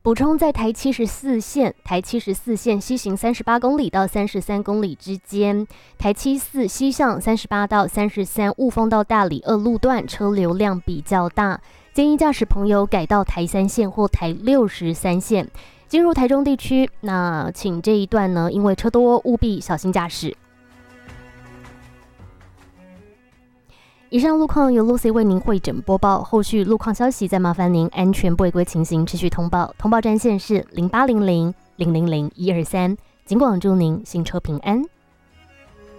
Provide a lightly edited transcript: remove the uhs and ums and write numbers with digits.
补充在台74线西行38公里到33公里之间，台74西向38到33雾峰到大里2路段车流量比较大，建议驾驶朋友改到台3线或台63线。进入台中地区，那请这一段呢，因为车多，务必小心驾驶。以上路况由 Lucy 为您汇整播报，后续路况消息再麻烦您安全不违规情形持续通报，通报专线是0800-000-123，尽管祝您行车平安。